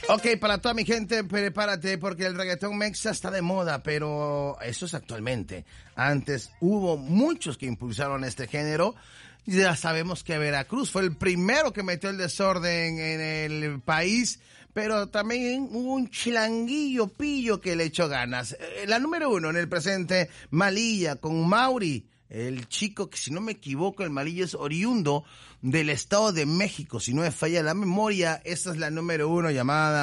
Ok, para toda mi gente, prepárate porque el reggaetón mexa está de moda, pero eso es actualmente. Antes hubo muchos que impulsaron este género. Ya sabemos que Veracruz fue el primero que metió el desorden en el país, pero también hubo un chilanguillo pillo que le echó ganas. La número 1 en el presente, Malilla con Mauri. El chico que, si no me equivoco, el Malilla es oriundo del Estado de México. Si no me falla la memoria, esta es la número 1 llamada